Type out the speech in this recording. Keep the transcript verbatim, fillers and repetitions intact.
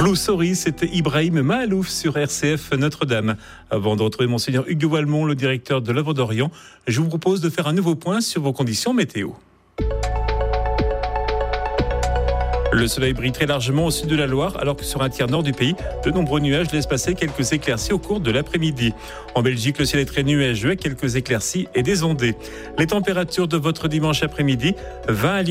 Blue Sorry, c'était Ibrahim Mahalouf sur R C F Notre-Dame. Avant de retrouver Monseigneur Hugues de Valmont, le directeur de l'œuvre d'Orient, je vous propose de faire un nouveau point sur vos conditions météo. Le soleil brille très largement au sud de la Loire, alors que sur un tiers nord du pays, de nombreux nuages laissent passer quelques éclaircies au cours de l'après-midi. En Belgique, le ciel est très nuageux avec quelques éclaircies et des ondées. Les températures de votre dimanche après-midi, vingt à